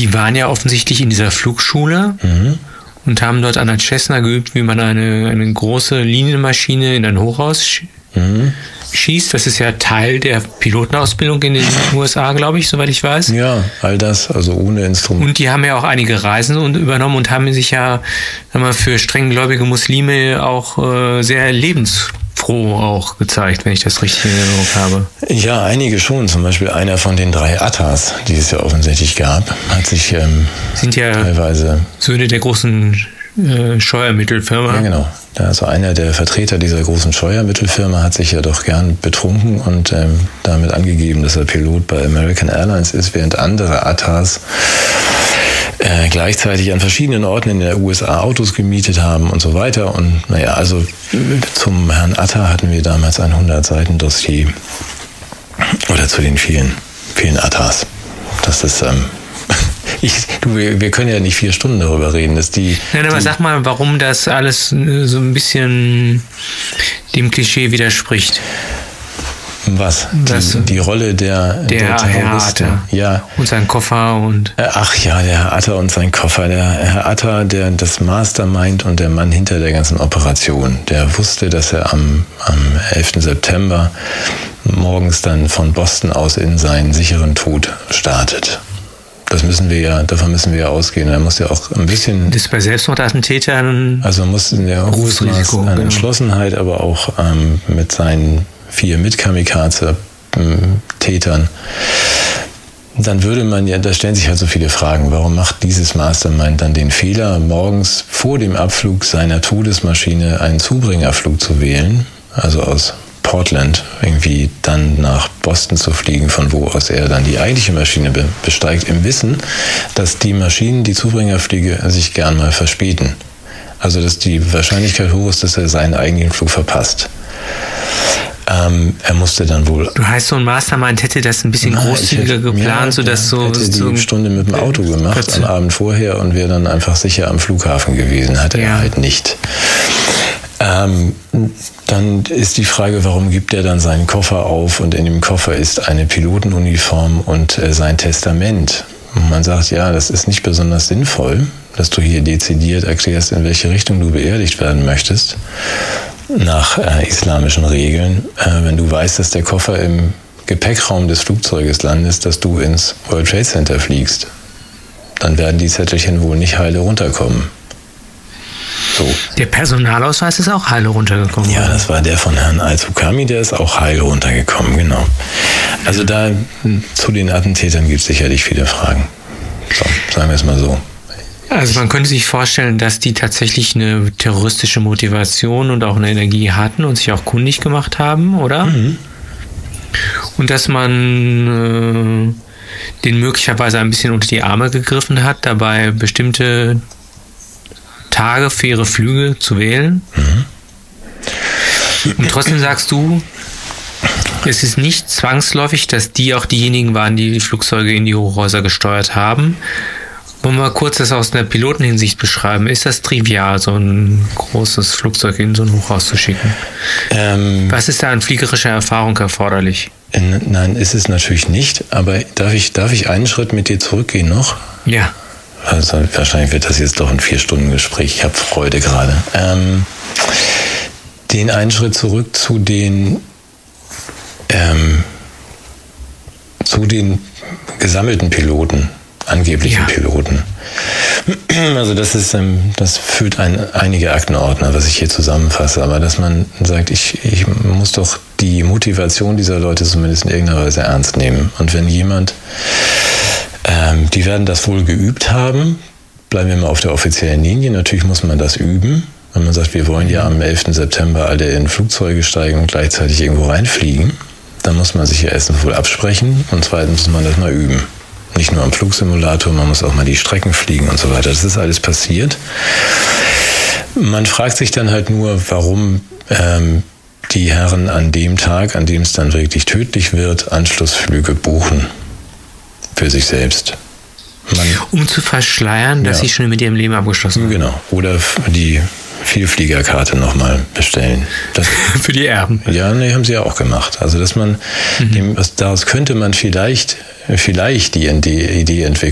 Die waren ja offensichtlich in dieser Flugschule und haben dort an der Cessna geübt, wie man eine große Linienmaschine in ein Hochhaus schießt. Das ist ja Teil der Pilotenausbildung in den USA, glaube ich, soweit ich weiß. Ja, all das, also ohne Instrument. Und die haben ja auch einige Reisen übernommen und haben sich ja für strenggläubige Muslime auch sehr lebensfroh auch gezeigt, wenn ich das richtig in Erinnerung habe. Ja, einige schon. Zum Beispiel einer von den 3 Attas, die es ja offensichtlich gab, hat sich sind ja teilweise Söhne der großen Scheuermittelfirma. Ja, genau. Also einer der Vertreter dieser großen Scheuermittelfirma hat sich ja doch gern betrunken und damit angegeben, dass er Pilot bei American Airlines ist, während andere Attas gleichzeitig an verschiedenen Orten in der USA Autos gemietet haben und so weiter. Und naja, also zum Herrn Atta hatten wir damals ein 100-Seiten-Dossier oder zu den vielen Attas. Das ist wir können ja nicht 4 Stunden darüber reden. Nein, aber sag mal, warum das alles so ein bisschen dem Klischee widerspricht. Was? Die Rolle der Terroristen. Ja. Und sein Koffer und... Ach ja, der Herr Atta und sein Koffer. Der Herr Atta, das Mastermind und der Mann hinter der ganzen Operation. Der wusste, dass er am 11. September morgens dann von Boston aus in seinen sicheren Tod startet. Davon müssen wir ja ausgehen. Er muss ja auch ein bisschen... Das ist bei Selbstmordattentätern... Also muss in der hohes Maß an Entschlossenheit, aber auch mit seinen 4 Mit-Kamikaze-Tätern. Dann würde man ja, da stellen sich halt so viele Fragen. Warum macht dieses Mastermind dann den Fehler, morgens vor dem Abflug seiner Todesmaschine einen Zubringerflug zu wählen? Also aus Portland irgendwie dann nach Boston zu fliegen, von wo aus er dann die eigentliche Maschine besteigt, im Wissen, dass die Maschinen, die Zubringerflüge, sich gern mal verspäten. Also dass die Wahrscheinlichkeit hoch ist, dass er seinen eigenen Flug verpasst. Er musste dann wohl... Du heißt, so ein Mastermind hätte das ein bisschen großzügiger geplant, sodass so... hätte die Stunde mit dem Auto gemacht am Abend vorher und wäre dann einfach sicher am Flughafen gewesen. Hat er halt nicht. Dann ist die Frage, warum gibt er dann seinen Koffer auf und in dem Koffer ist eine Pilotenuniform und sein Testament. Und man sagt, ja, das ist nicht besonders sinnvoll, dass du hier dezidiert erklärst, in welche Richtung du beerdigt werden möchtest, nach islamischen Regeln. Wenn du weißt, dass der Koffer im Gepäckraum des Flugzeuges landet, dass du ins World Trade Center fliegst, dann werden die Zettelchen wohl nicht heile runterkommen. So. Der Personalausweis ist auch heile runtergekommen. Ja, das war der von Herrn Al-Sukami, der ist auch heile runtergekommen, genau. Also da zu den Attentätern gibt es sicherlich viele Fragen. So, sagen wir es mal so. Also man könnte sich vorstellen, dass die tatsächlich eine terroristische Motivation und auch eine Energie hatten und sich auch kundig gemacht haben, oder? Mhm. Und dass man denen möglicherweise ein bisschen unter die Arme gegriffen hat, dabei bestimmte Tage für ihre Flüge zu wählen. Mhm. Und trotzdem sagst du, es ist nicht zwangsläufig, dass die auch diejenigen waren, die die Flugzeuge in die Hochhäuser gesteuert haben. Wollen wir mal kurz das aus einer Pilotenhinsicht beschreiben? Ist das trivial, so ein großes Flugzeug in so ein Hochhaus zu schicken? Was ist da an fliegerischer Erfahrung erforderlich? Nein, ist es natürlich nicht. Aber darf ich einen Schritt mit dir zurückgehen noch? Ja. Also wahrscheinlich wird das jetzt doch ein 4-Stunden-Gespräch. Ich habe Freude gerade. Den einen Schritt zurück zu den gesammelten Piloten, angeblichen Piloten. Also das füllt einige Aktenordner, was ich hier zusammenfasse. Aber dass man sagt, ich muss doch die Motivation dieser Leute zumindest in irgendeiner Weise ernst nehmen. Und wenn jemand... die werden das wohl geübt haben. Bleiben wir mal auf der offiziellen Linie. Natürlich muss man das üben. Wenn man sagt, wir wollen ja am 11. September alle in Flugzeuge steigen und gleichzeitig irgendwo reinfliegen, dann muss man sich ja erstens wohl absprechen und zweitens muss man das mal üben. Nicht nur am Flugsimulator, man muss auch mal die Strecken fliegen und so weiter. Das ist alles passiert. Man fragt sich dann halt nur, warum die Herren an dem Tag, an dem es dann wirklich tödlich wird, Anschlussflüge buchen. Für sich selbst. Um zu verschleiern, dass sie schon mit ihrem Leben abgeschlossen haben. Genau. Oder die Vielfliegerkarte nochmal bestellen. Für die Erben. Ja, haben sie ja auch gemacht. Also dass man, daraus könnte man vielleicht die Idee entwickeln,